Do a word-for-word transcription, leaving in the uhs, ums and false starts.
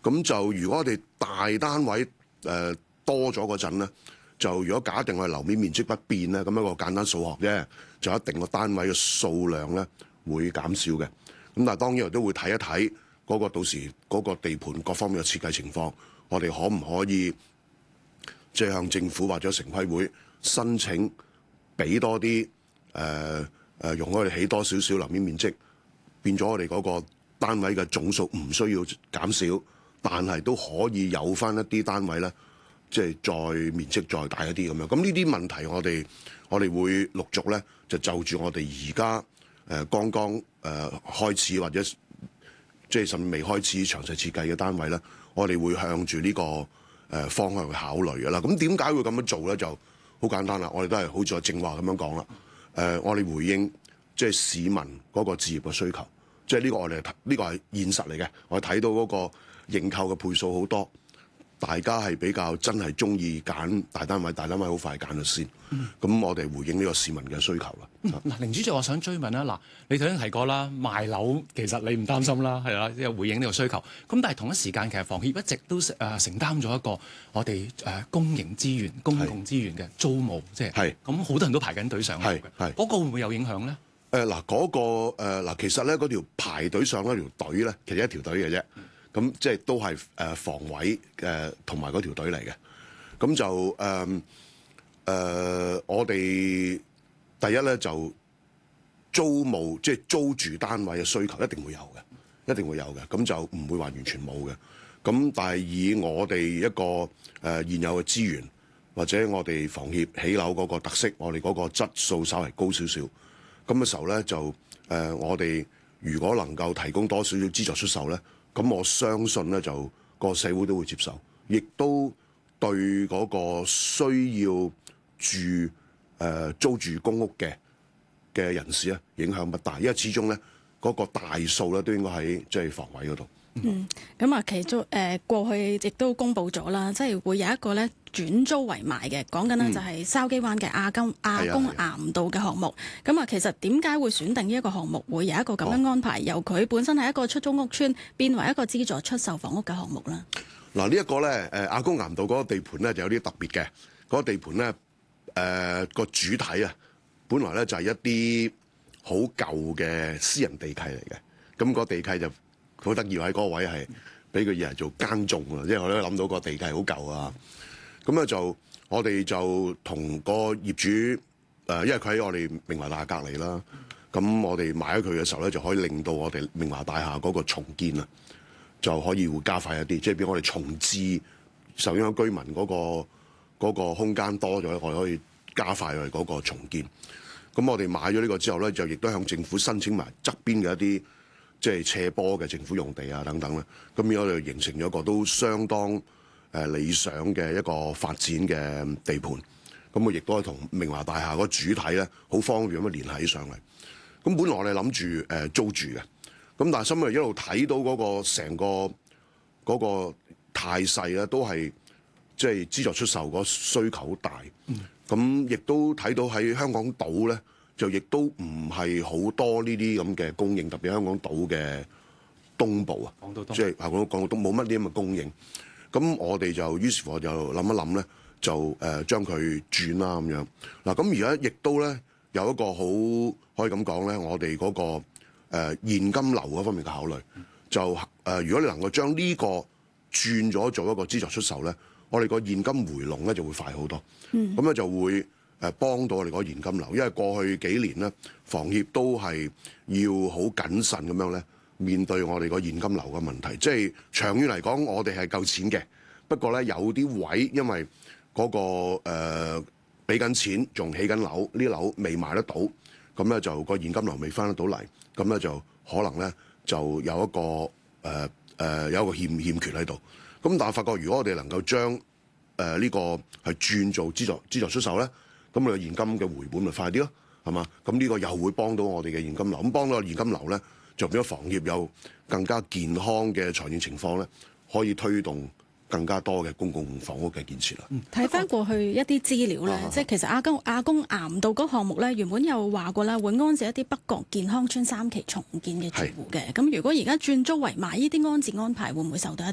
咁就如果我哋大單位誒、呃、多咗嗰陣咧，就如果假定我哋樓面面積不變咧，咁一個簡單數學啫，就一定個單位嘅數量咧會減少嘅。咁但係當然我都會睇一睇嗰個到時嗰個地盤各方面嘅設計情況，我哋可唔可以即係向政府或者城規會申請俾多啲誒誒，容許我哋起多少少樓面面積，變咗我哋嗰個單位嘅總數唔需要減少，但係都可以有翻一啲單位咧，即係再面積再大一啲咁樣。咁呢啲問題我哋我哋會陸續咧就就住我哋而家誒剛剛誒、呃、開始或者即係甚至未開始詳細設計嘅單位咧，我哋會向住呢、這個誒、呃、方向去考慮嘅啦。咁點解會咁樣做咧？就好簡單啦，我哋都係好似我正話咁樣講啦。誒、呃，我哋回應即係市民嗰個置業嘅需求，即係呢個我哋呢、這個係現實嚟嘅。我哋睇到嗰個認購嘅倍數好多，大家係比較真係中意揀大單位，大單位好快揀咗先。咁、嗯、我哋回應呢個市民嘅需求啦。嗱、 嗯，凌主席，我想追問啦。嗱，你頭先提過啦，賣樓其實你唔擔心啦，係啦，即係回應呢個需求。咁但係同一時間，其實房協一直都誒、呃、承擔咗一個我哋誒、呃、公營資源、公共資源嘅租務，即係咁好多人都排緊隊上樓嘅。係嗰、那個會唔會有影響咧？ 誒嗱，嗰個誒嗱，其實咧嗰條排隊上嗰條隊咧，其實一條隊嘅啫。咁即係都係誒房委誒同埋嗰條隊嚟嘅。咁就誒誒、呃呃，我哋第一咧就租務，即係租住單位嘅需求一定會有嘅，一定會有嘅。咁就唔會話完全冇嘅。咁但係以我哋一個誒、呃、現有嘅資源，或者我哋房協起樓嗰個特色，我哋嗰個質素稍為高少少。咁嘅時候咧，就誒、呃、我哋如果能夠提供多少少資助出售咧，咁我相信咧就個社會都會接受，亦都對嗰個需要住誒、呃、租住公屋嘅嘅人士咧影響不大，因為始終咧嗰、那個大數咧都應該喺即係房委嗰度。 嗯，咁啊，其中誒過去亦都公布咗啦，即係會有一個咧轉租為賣嘅，講緊呢就係筲箕灣嘅亞公亞公岩道嘅項目。咁啊，其實點解會選定呢一個項目，會有一個咁樣安排，哦、由佢本身係一個出租屋邨變為一個資助出售房屋嘅項目咧？ 嗱，呢一個咧誒亞公岩道嗰個地盤咧就有啲特別嘅，嗰、那個地盤咧誒個主體啊，本來咧就係一啲好舊嘅私人地契嚟嘅，咁、那個地契就好得意喺嗰個位係俾佢以嚟做耕種啊！即係我都諗到個地契好舊啊！咁咧就我哋就同個業主誒、呃，因為佢喺我哋明華大廈隔離啦。咁我哋買咗佢嘅時候咧，就可以令到我哋明華大廈嗰個重建啊，就可以會加快一啲，即係俾我哋重置受影響居民嗰、嗰個嗰個空間多咗，我哋可以加快我哋嗰個重建。咁我哋買咗呢個之後咧，就亦都向政府申請埋側邊嘅一啲。即係斜坡嘅政府用地啊，等等咧，咁樣我哋形成咗一個都相當誒理想嘅一個發展嘅地盤。咁我亦都係同明華大廈嗰個主體咧，好方便咁樣連繫起上嚟。咁本來我哋諗住誒租住嘅，咁但係深入一路睇到嗰個成個嗰個態勢咧，都係即係資助出售個需求好大。咁亦都睇到喺香港島咧。就亦都唔係好多呢啲咁嘅供應，特別香港島嘅東部啊，即係講到講到都冇乜啲咁嘅供應。咁我哋就於是乎就諗一諗咧，就誒、呃、將佢轉啦咁樣。嗱，咁而家亦都咧有一個好可以咁講咧，我哋嗰、那個誒、呃、現金流嗰方面嘅考慮，就誒、呃、如果你能夠將呢個轉咗做一個資助出售咧，我哋個現金回籠咧就會快好多。咁咧、嗯、就會。誒幫到我哋嗰個現金流，因為過去幾年咧，房協都係要好謹慎咁樣咧面對我哋個現金流嘅問題。即係長遠嚟講，我哋係夠錢嘅，不過咧有啲位因為嗰、嗰個誒俾緊錢，仲起緊樓，呢樓未賣得到，咁咧就個現金流未翻得到嚟，咁咧就可能咧就有一個誒誒、呃呃、有一個欠欠缺喺度。咁但係發覺，如果我哋能夠將誒呢、呃呢個係轉做資助資助出售咧。咁你個現金嘅回本咪快啲咯，係嘛？咁呢個又會幫到我哋嘅現金流，咁幫到個現金流咧，就變咗房協有更加健康嘅財政情況咧，可以推動更加多嘅公共房屋嘅建設啦。 睇翻過去一啲資料咧，啊、即係其實亞公亞公岩道嗰項目咧，原本有話過啦，會安置一啲北角健康村三期重建嘅住戶嘅。咁是如果而家轉租為賣，呢啲安置安排會唔會受到一